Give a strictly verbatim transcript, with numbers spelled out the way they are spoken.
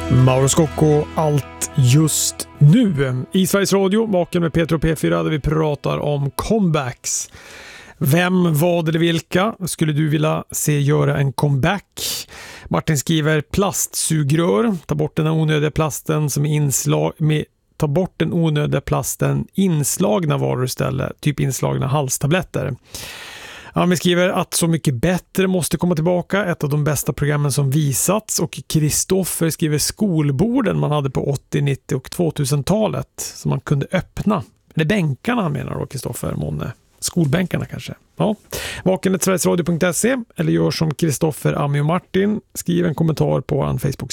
Mauro Scocco, allt just nu. I Sveriges Radio, Vaken med Peter och P fyra, där vi pratar om comebacks. Vem, vad eller vilka skulle du vilja se göra en comeback? Martin skriver plastsugrör. Ta bort den onödiga plasten som är inslag med ta bort den onödiga plasten inslagna varor istället, typ inslagna halstabletter. Han skriver att Så mycket bättre måste komma tillbaka, ett av de bästa programmen som visats, och Kristoffer skriver skolborden man hade på åttio-, nittio- och tvåtusentalet som man kunde öppna. Det är bänkarna han menar då, Kristoffer Måne. Skolbänkarna kanske. Ja. Vaken på sverigesradio punkt se eller gör som Kristoffer, Ami och Martin. Skriv en kommentar på vår Facebook